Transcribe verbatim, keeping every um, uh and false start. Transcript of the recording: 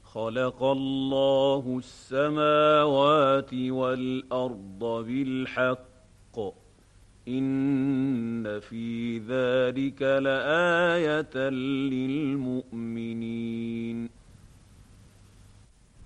خلق الله السماوات والأرض بالحق إن في ذلك لآية للمؤمنين